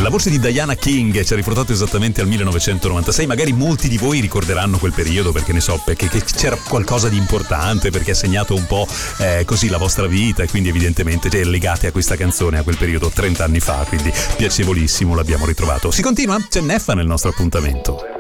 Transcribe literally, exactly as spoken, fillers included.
La voce di Diana King ci ha riportato esattamente al millenovecentonovantasei. Magari molti di voi ricorderanno quel periodo perché ne so, perché che c'era qualcosa di importante, perché ha segnato un po' eh, così la vostra vita, e quindi evidentemente cioè, legate a questa canzone, a quel periodo trenta anni fa, quindi piacevolissimo, l'abbiamo ritrovato. Si continua? C'è Neffa nel nostro appuntamento.